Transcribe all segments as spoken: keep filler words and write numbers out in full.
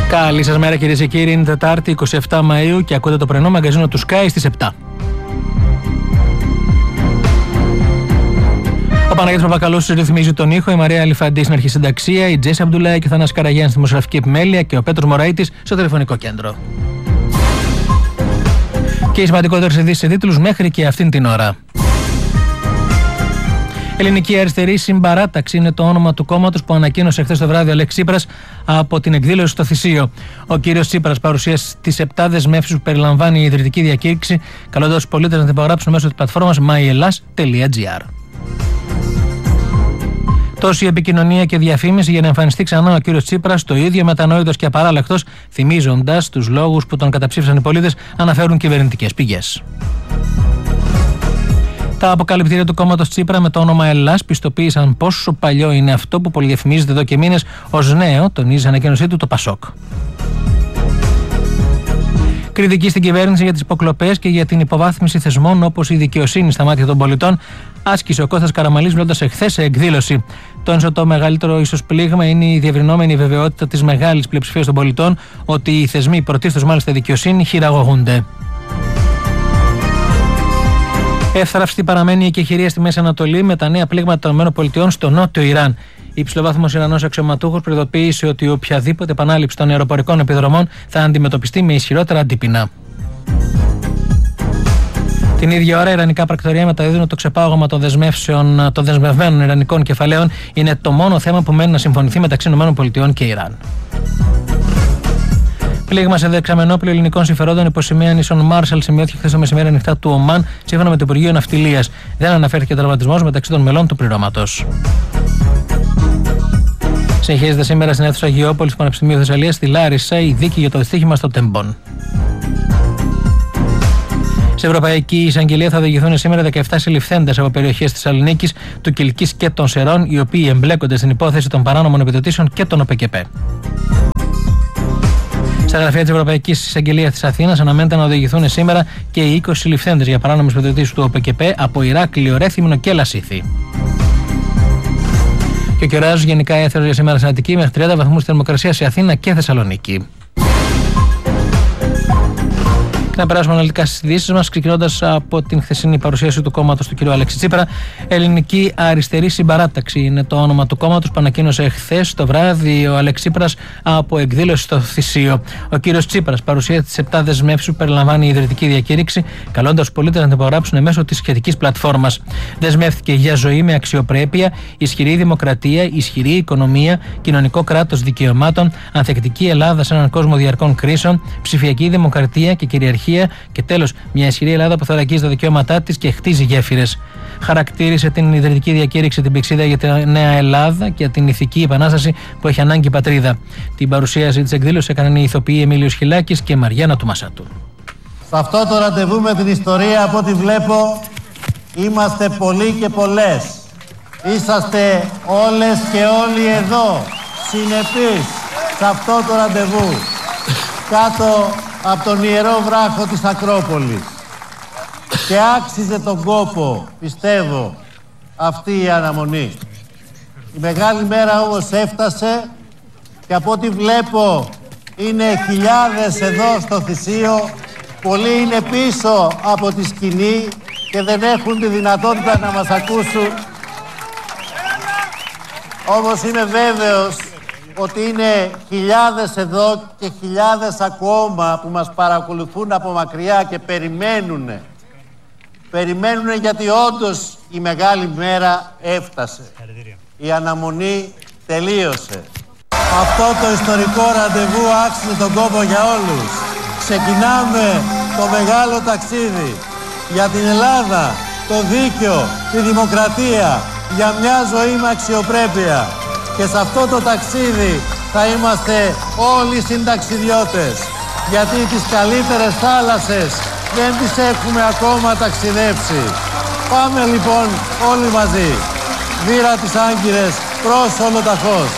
Καλή σας μέρα κυρίες και κύριοι, είναι Τετάρτη εικοστή εβδόμη Μαΐου και ακούτε το πρωινό μαγκαζίνο του Sky στις επτά. Ο Παναγιώτης Παπακαλούσης ρυθμίζει τον ήχο, η Μαρία Αλιφαντή στην αρχισυνταξία, η Τζέσσα Αμπτουλάη και ο Θανάσης Καραγιάννης στη δημοσιογραφική επιμέλεια και ο Πέτρος Μωραΐτης στο τηλεφωνικό κέντρο. Και οι σημαντικότερες ειδήσεις σε τίτλους μέχρι και αυτήν την ώρα. Ελληνική Αριστερή Συμπαράταξη είναι το όνομα του κόμματος που ανακοίνωσε χθες το βράδυ ο Αλέξης Τσίπρας από την εκδήλωση στο Θησείο. Ο κύριος Τσίπρας παρουσίασε τις επτά δεσμεύσεις που περιλαμβάνει η ιδρυτική διακήρυξη, καλώντας τους πολίτες να την υπογράψουν μέσω της πλατφόρμας myellas τελεία gr. Τόση επικοινωνία και διαφήμιση για να εμφανιστεί ξανά ο κύριος Τσίπρας, το ίδιο μετανόητος και απαράλλαχτος, θυμίζοντας τους λόγους που τον καταψήφισαν οι πολίτες, αναφέρουν κυβερνητικές πηγές. Τα αποκαλυπτήρια του κόμματος Τσίπρα με το όνομα Ελλάς πιστοποίησαν πόσο παλιό είναι αυτό που πολυδιαφημίζεται εδώ και μήνες ως νέο, τονίζει στην ανακοίνωσή του το Πασόκ. Κριτική στην κυβέρνηση για τις υποκλοπές και για την υποβάθμιση θεσμών όπως η δικαιοσύνη στα μάτια των πολιτών άσκησε ο Κώστας Καραμανλής μιλώντας εχθές σε εκδήλωση. Τόνισε το μεγαλύτερο ίσως πλήγμα είναι η διευρυνόμενη βεβαιότητα της μεγάλης πλειοψηφίας των πολιτών ότι οι θεσμοί, πρωτίστως μάλιστα δικαιοσύνη, χειραγωγούνται. Εύθραυστη παραμένει η εκεχηρία στη Μέση Ανατολή με τα νέα πλήγματα των ΗΠΑ στο νότιο Ιράν. Υψηλοβάθμος Ιρανός αξιωματούχος προειδοποίησε ότι οποιαδήποτε επανάληψη των αεροπορικών επιδρομών θα αντιμετωπιστεί με ισχυρότερα αντίπεινα. Την ίδια ώρα, ιρανικά πρακτορία μεταδίδουν ότι το ξεπάγωμα των, των δεσμευμένων ιρανικών κεφαλαίων είναι το μόνο θέμα που μένει να συμφωνηθεί μεταξύ ΗΠΑ και Ιράν. Πλήγμα σε δεξαμενόπλαιο ελληνικών συμφερόντων υπό σημαία νησών Μάρσαλ σημειώθηκε χθες το μεσημέρι ανοιχτά του Ομάν, σύμφωνα με το Υπουργείο Ναυτιλίας. Δεν αναφέρθηκε τραυματισμός μεταξύ των μελών του πληρώματος. Συνεχίζεται σήμερα στην αίθουσα Αγιώπολης του Πανεπιστημίου Θεσσαλίας στη Λάρισα η δίκη για το δυστύχημα στο Τεμπον. Σε Ευρωπαϊκή Εισαγγελία θα οδηγηθούν σήμερα δεκαεπτά συλληφθέντες από περιοχές της Θεσσαλονίκης, του Κιλκής και των Σερών, οι οποίοι εμπλέκονται στην υπόθεση των παράνομων επιδοτήσεων και των ΟΠΕΚΕΠΕ. Στα γραφεία της Ευρωπαϊκής Εισαγγελίας της Αθήνας αναμένεται να οδηγηθούν σήμερα και οι είκοσι συλληφθέντες για παράνομες επιδοτήσεις του ΟΠΕΚΕΠΕ από Ηράκλειο, Ρέθυμνο και Λασίθι. Και ο καιρός γενικά έθερος για σήμερα στην Αττική μέχρι τριάντα βαθμούς θερμοκρασία σε Αθήνα και Θεσσαλονίκη. Να περάσουμε αναλυτικά στις ειδήσεις μας, ξεκινώντας από την χθεσινή παρουσίαση του κόμματος του κ. Αλέξη Τσίπρα. Ελληνική Αριστερή Συμπαράταξη είναι το όνομα του κόμματος που ανακοίνωσε χθες το βράδυ ο Αλέξης Τσίπρας από εκδήλωση στο Θησείο. Ο κ. Τσίπρας παρουσίασε τις επτά δεσμεύσεις που περιλαμβάνει η ιδρυτική διακήρυξη, καλώντας τους πολίτες να την υπογράψουν μέσω της σχετικής πλατφόρμας. Δεσμεύτηκε για ζωή με αξιοπρέπεια, ισχυρή δημοκρατία, ισχυρή οικονομία, κοινωνικό κράτος δικαιωμάτων, ανθεκτική Ελλάδα σε έναν κόσμο διαρκών κρίσεων, ψηφιακή δημοκρατία και κυριαρχία. Και τέλος, μια ισχυρή Ελλάδα που θα αγγίζει τα δικαιώματά της και χτίζει γέφυρες. Χαρακτήρισε την ιδρυτική διακήρυξη την πηξίδα για τη νέα Ελλάδα και την ηθική επανάσταση που έχει ανάγκη η πατρίδα. Την παρουσίαση της εκδήλωσης έκαναν οι ηθοποιοί Εμίλιος Χιλάκης και Μαριάννα Τουμασάτου. Σε αυτό το ραντεβού με την ιστορία, από ό,τι βλέπω, είμαστε πολλοί και πολλές. Είσαστε όλες και όλοι εδώ, συνεπείς σε αυτό το ραντεβού, κάτω από τον ιερό βράχο της Ακρόπολης. Και άξιζε τον κόπο, πιστεύω, αυτή η αναμονή. Η μεγάλη μέρα όμως έφτασε και από ό,τι βλέπω είναι χιλιάδες εδώ στο Θησείο. Πολλοί είναι πίσω από τη σκηνή και δεν έχουν τη δυνατότητα να μας ακούσουν. Όμως είμαι βέβαιος ότι είναι χιλιάδες εδώ και χιλιάδες ακόμα που μας παρακολουθούν από μακριά και περιμένουνε. Περιμένουνε γιατί όντως η μεγάλη μέρα έφτασε. Η αναμονή τελείωσε. Αυτό το ιστορικό ραντεβού άξιζε τον κόπο για όλους. Ξεκινάμε το μεγάλο ταξίδι για την Ελλάδα, το δίκαιο, τη δημοκρατία, για μια ζωή με αξιοπρέπεια. Και σε αυτό το ταξίδι θα είμαστε όλοι συνταξιδιώτες, γιατί τις καλύτερες θάλασσες δεν τις έχουμε ακόμα ταξιδέψει. Πάμε λοιπόν όλοι μαζί. Βήρα τις Άγκυρες προς Ολοταχώς.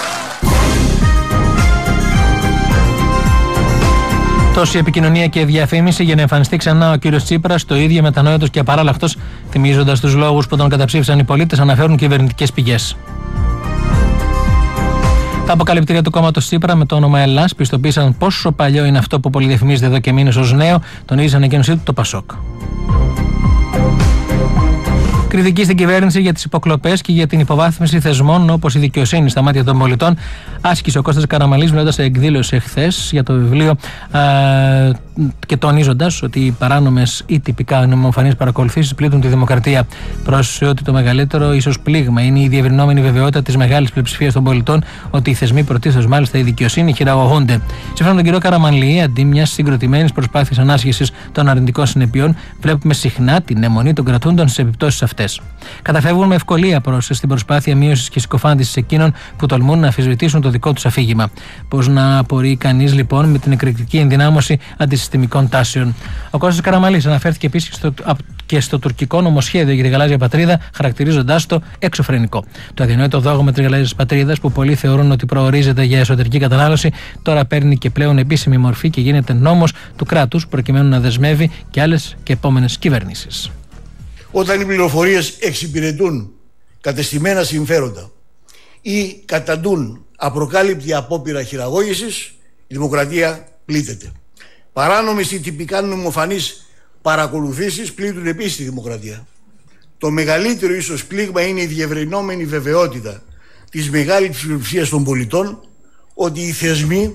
Τόση επικοινωνία και διαφήμιση για να εμφανιστεί ξανά ο κύριος Τσίπρας, το ίδιο μετανόητος και απαράλλαχτος, θυμίζοντας τους λόγους που τον καταψήφισαν οι πολίτες, αναφέρουν κυβερνητικές πηγές. Τα αποκαλυπτήρια του κόμματος Τσίπρα με το όνομα Ελλάς πιστοποίησαν πόσο παλιό είναι αυτό που πολυδιαφημίζεται εδώ και μήνες ως νέο, τονίζει ανακοίνωσή του το Πασόκ. Κριτική στην κυβέρνηση για τις υποκλοπές και για την υποβάθμιση θεσμών όπως η δικαιοσύνη στα μάτια των πολιτών άσκησε ο Κώστας Καραμανλής μιλώντας σε εκδήλωση εχθές για το βιβλίο α, και τονίζοντας ότι οι παράνομες ή τυπικά νομιμοφανείς παρακολουθήσεις πλήττουν τη δημοκρατία. Πρόσθεσε ότι το μεγαλύτερο ίσως πλήγμα είναι η διευρυνόμενη βεβαιότητα της μεγάλης πλειοψηφίας των πολιτών ότι οι θεσμοί, πρωτίστως μάλιστα η δικαιοσύνη, χειραγωγούνται. Σύμφωνα με τον κύριο Καραμανλή, αντί μιας συγκροτημένης προσπάθειας ανάσχεσης των αρνητικών συνεπειών, βλέπουμε συχνά την αιμονή των κρατούντων στις επιπτώσεις αυτές. Καταφεύγουν με ευκολία προς στην προσπάθεια μείωσης και συκοφάντησης εκείνων που τολμούν να αμφισβητήσουν το δικό τους αφήγημα. Πώς να απορεί κανείς λοιπόν με την εκρηκτική ενδυνάμωση αντισυστημικών τάσεων. Ο Κώστας Καραμανλής αναφέρθηκε επίσης στο, και στο τουρκικό νομοσχέδιο για τη γαλάζια πατρίδα, χαρακτηρίζοντάς το εξωφρενικό. Το αδιανόητο δόγμα της γαλάζιας πατρίδας, που πολλοί θεωρούν ότι προορίζεται για εσωτερική κατανάλωση, τώρα παίρνει και πλέον επίσημη μορφή και γίνεται νόμος του κράτους, προκειμένου να δεσμεύει και άλλες και επόμενες κυβερνήσεις. Όταν οι πληροφορίες εξυπηρετούν κατεστημένα συμφέροντα ή καταντούν απροκάλυπτη απόπειρα χειραγώγησης, η δημοκρατία πλήττεται. Παράνομες ή τυπικά νομιμοφανείς παρακολουθήσεις πλήττουν επίσης τη δημοκρατία. Το μεγαλύτερο ίσως πλήγμα είναι η διευρυνόμενη βεβαιότητα της μεγάλης πλειοψηφίας των πολιτών ότι οι θεσμοί,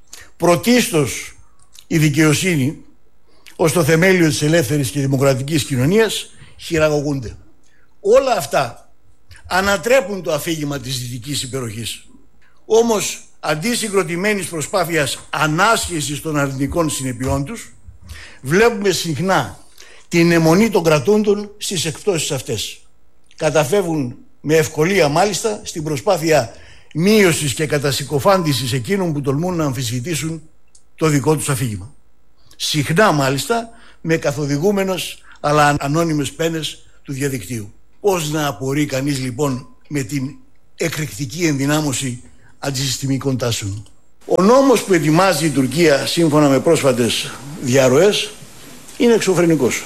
πρωτίστως η δικαιοσύνη, ως το θεμέλιο της ελεύθερης και δημοκρατικής κοινωνίας, χειραγωγούνται. Όλα αυτά ανατρέπουν το αφήγημα της δυτικής υπεροχής. Όμως, αντί συγκροτημένης προσπάθειας ανάσχεσης των αρνητικών συνεπειών τους, βλέπουμε συχνά την αιμονή των κρατούντων στις εκπτώσεις αυτές. Καταφεύγουν με ευκολία μάλιστα στην προσπάθεια μείωσης και κατασυκοφάντησης εκείνων που τολμούν να αμφισβητήσουν το δικό τους αφήγημα. Συχνά μάλιστα με καθοδηγούμενος αλλά ανώνυμες πένες του διαδικτύου. Πώς να απορεί κανείς λοιπόν με την εκρηκτική ενδυνάμωση αντισυστημικών τάσεων. Ο νόμος που ετοιμάζει η Τουρκία σύμφωνα με πρόσφατες διαρροές είναι εξωφρενικός.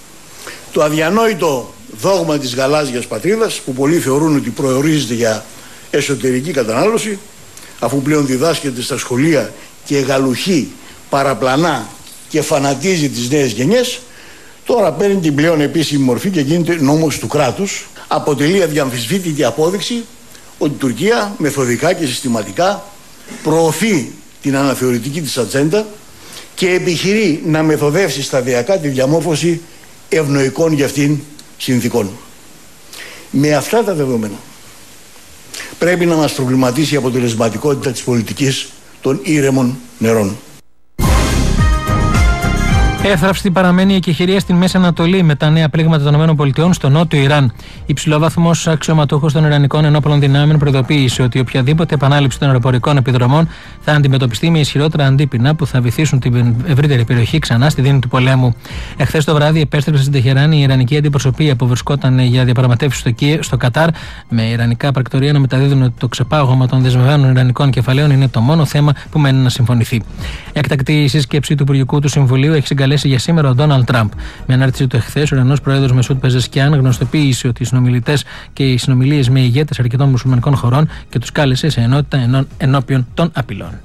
Το αδιανόητο δόγμα της γαλάζιας πατρίδας, που πολλοί θεωρούν ότι προορίζεται για εσωτερική κατανάλωση, αφού πλέον διδάσκεται στα σχολεία και γαλουχεί, παραπλανά και φανατίζει τις νέες γενιές, τώρα παίρνει την πλέον επίσημη μορφή και γίνεται νόμος του κράτους. Αποτελεί αδιαμφισβήτητη απόδειξη ότι η Τουρκία μεθοδικά και συστηματικά προωθεί την αναθεωρητική της ατζέντα και επιχειρεί να μεθοδεύσει σταδιακά τη διαμόρφωση ευνοϊκών για αυτήν συνθήκων. Με αυτά τα δεδομένα πρέπει να μας προβληματίσει η αποτελεσματικότητα της πολιτικής των ήρεμων νερών. Εύθραυστη παραμένει η εκεχηρία στην Μέση Ανατολή με τα νέα πλήγματα των ΗΠΑ στο νότιο Ιράν. Υψηλόβαθμος αξιωματούχος των Ιρανικών ενόπλων δυνάμεων προειδοποίησε ότι οποιαδήποτε επανάληψη των αεροπορικών επιδρομών θα αντιμετωπιστεί με ισχυρότερα αντίπεινα που θα βυθίσουν την ευρύτερη περιοχή ξανά στη δίνη του πολέμου. Εχθές το βράδυ επέστρεψε στην Τεχεράνη η Ιρανική αντιπροσωπεία που βρισκόταν για διαπραγματεύσεις στο, στο Κατάρ, με Ιρανικά πρακτορία να μεταδίδουν ότι το ξεπάγωμα των δεσμευμένων Ιρανικών κεφαλαίων είναι το μόνο θέμα που μένει να συμφωνηθεί. Έκτακτη σύσκεψη του Υπουργικού του Συμβουλίου έχει συγκαλέσει για σήμερα ο Ντόναλντ Τραμπ. Με ανάρτηση του εχθές, ο Ιρανός πρόεδρος Μεσούτ Πεζεσκιάν γνωστοποίησε ότι οι συνομιλητές και οι συνομιλίες με ηγέτες αρκετών μουσουλμανικών χωρών και τους κάλεσε σε ενότητα ενώπιον των απειλών.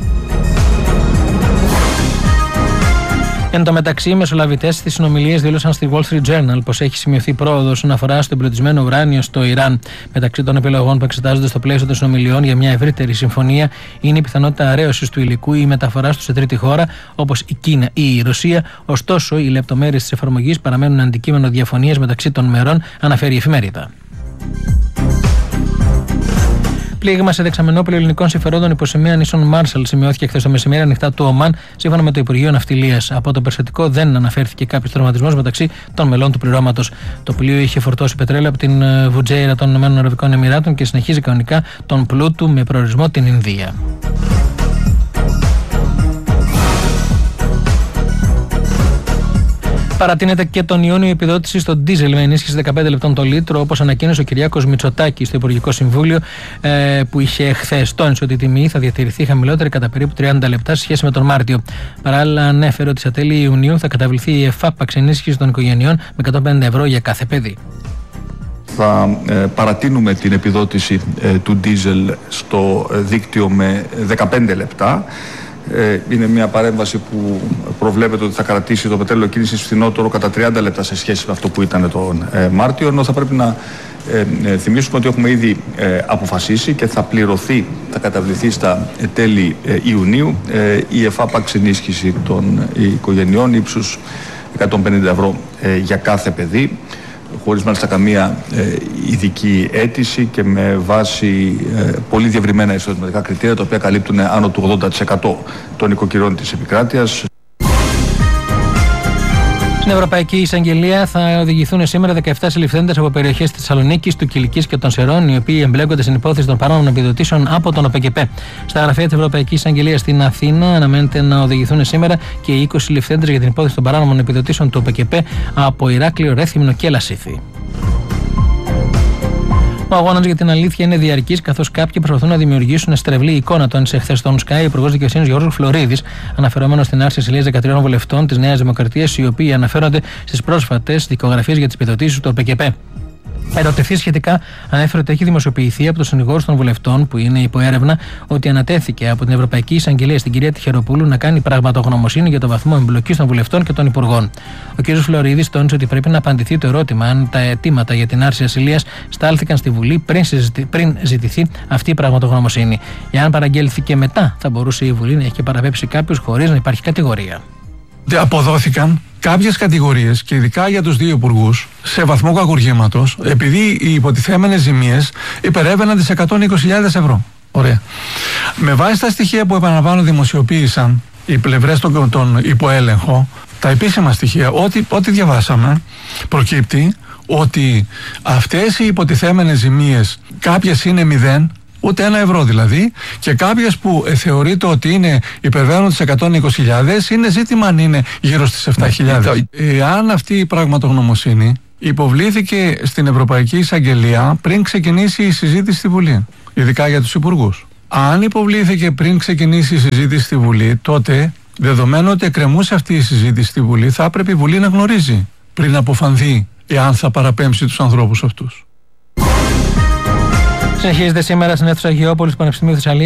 Εν τω μεταξύ, οι μεσολαβητές στις συνομιλίες δήλωσαν στη Wall Street Journal πως έχει σημειωθεί πρόοδος όσον αφορά στο εμπλουτισμένο ουράνιο στο Ιράν. Μεταξύ των επιλογών που εξετάζονται στο πλαίσιο των συνομιλιών για μια ευρύτερη συμφωνία είναι η πιθανότητα αρέωσης του υλικού ή μεταφοράς του σε τρίτη χώρα, όπως η Κίνα ή η Ρωσία. Ωστόσο, οι λεπτομέρειες της εφαρμογής παραμένουν αντικείμενο διαφωνίας μεταξύ των μερών, αναφέρει η εφημερίδα. Πλήγμα σε δεξαμενόπλαιο ελληνικών συμφερόντων υπό σημαία νήσων Μάρσαλ σημειώθηκε χθες το μεσημέρι ανοιχτά του Ομάν, σύμφωνα με το Υπουργείο Ναυτιλίας. Από το περιστατικό δεν αναφέρθηκε κάποιος τραυματισμός μεταξύ των μελών του πληρώματος. Το πλοίο είχε φορτώσει πετρέλαιο από την Βουτζέιρα των ΗΠΑ και συνεχίζει κανονικά τον πλούτο με προορισμό την Ινδία. Παρατείνεται και τον Ιούνιο η επιδότηση στο ντίζελ με ενίσχυση δεκαπέντε λεπτών το λίτρο, όπως ανακοίνωσε ο Κυριάκος Μητσοτάκης στο Υπουργικό Συμβούλιο, ε, που είχε χθες. Τόνισε ότι η τιμή θα διατηρηθεί χαμηλότερη κατά περίπου τριάντα λεπτά σε σχέση με τον Μάρτιο. Παράλληλα, ανέφερε ότι στα τέλη Ιουνίου θα καταβληθεί η εφάπαξ ενίσχυση των οικογενειών με εκατόν πενήντα ευρώ για κάθε παιδί. θα παρατείνουμε την επιδότηση του ντίζελ στο δίκτυο με δεκαπέντε λεπτά. Είναι μια παρέμβαση που προβλέπεται ότι θα κρατήσει το πετρέλαιο κίνησης φθηνότερο κατά τριάντα λεπτά σε σχέση με αυτό που ήταν τον Μάρτιο, ενώ θα πρέπει να ε, θυμίσουμε ότι έχουμε ήδη ε, αποφασίσει και θα πληρωθεί, θα καταβληθεί στα τέλη ε, Ιουνίου ε, η εφάπαξ ενίσχυση των ε, οικογενειών ύψους εκατόν πενήντα ευρώ ε, για κάθε παιδί, χωρίς μάλιστα καμία ε, ειδική αίτηση και με βάση ε, πολύ διευρυμένα εισοδηματικά κριτήρια, τα οποία καλύπτουν άνω του ογδόντα τοις εκατό των οικοκυρών της επικράτειας. Στην Ευρωπαϊκή Εισαγγελία θα οδηγηθούν σήμερα δεκαεπτά συλληφθέντες από περιοχές της Θεσσαλονίκης, του Κιλκής και των Σερών, οι οποίοι εμπλέκονται στην υπόθεση των παράνομων επιδοτήσεων από τον ΟΠΕΚΕΠ. Στα γραφεία της Ευρωπαϊκής Εισαγγελίας στην Αθήνα αναμένεται να οδηγηθούν σήμερα και οι είκοσι συλληφθέντες για την υπόθεση των παράνομων επιδοτήσεων του ΟΠΕΚΕΠ από Ηράκλειο, Ρέθυμνο και Λασίθι. Ο αγώνας για την αλήθεια είναι διαρκής, καθώς κάποιοι προσπαθούν να δημιουργήσουν στρεβλή εικόνα. Το άνοιξε χθες στον Sky ο Υπουργός Δικαιοσύνης Γιώργος Φλωρίδης, αναφερόμενος στην άρση ασυλίας δεκατριών βουλευτών της Νέας Δημοκρατίας, οι οποίοι αναφέρονται στις πρόσφατες δικογραφίες για τις επιδοτήσεις του ΟΠΕΚΕΠ. Ερωτηθεί σχετικά, ανέφερε ότι έχει δημοσιοποιηθεί από τους συνηγόρους των βουλευτών, που είναι υπό έρευνα, ότι ανατέθηκε από την Ευρωπαϊκή Εισαγγελία στην κυρία Τυχεροπούλου να κάνει πραγματογνωμοσύνη για το βαθμό εμπλοκής των βουλευτών και των υπουργών. Ο κ. Φλωρίδης τόνισε ότι πρέπει να απαντηθεί το ερώτημα αν τα αιτήματα για την άρση ασυλίας στάλθηκαν στη Βουλή πριν, συζητη... πριν ζητηθεί αυτή η πραγματογνωμοσύνη. Εάν παραγγέλθηκε μετά, θα μπορούσε η Βουλή να έχει παραπέψει κάποιους χωρίς να υπάρχει κατηγορία. Αποδόθηκαν κάποιες κατηγορίες και ειδικά για τους δύο υπουργούς σε βαθμό κακουργήματος, επειδή οι υποτιθέμενες ζημίες υπερέβαιναν τις εκατόν είκοσι χιλιάδες ευρώ. Ωραία. Με βάση τα στοιχεία που, επαναλαμβάνω, δημοσιοποίησαν οι πλευρές των, των υποέλεγχο, τα επίσημα στοιχεία, ό,τι, ό,τι διαβάσαμε, προκύπτει ότι αυτές οι υποτιθέμενες ζημίες, κάποιες είναι μηδέν, ούτε ένα ευρώ δηλαδή, και κάποιες που ε, θεωρείται ότι είναι υπερβαίνουν τις εκατόν είκοσι χιλιάδες, είναι ζήτημα αν είναι γύρω στις επτά χιλιάδες. Εάν αυτή η πραγματογνωμοσύνη υποβλήθηκε στην Ευρωπαϊκή Εισαγγελία πριν ξεκινήσει η συζήτηση στη Βουλή, ειδικά για τους υπουργούς. Αν υποβλήθηκε πριν ξεκινήσει η συζήτηση στη Βουλή, τότε, δεδομένου ότι εκκρεμούσε αυτή η συζήτηση στη Βουλή, θα έπρεπε η Βουλή να γνωρίζει πριν αποφανθεί εάν θα παραπέμψει τους ανθρώπους αυτούς. Συνεχίζεται σήμερα στην αίθουσα Αγιώπολης του Πανεπιστημίου Θεσσαλίας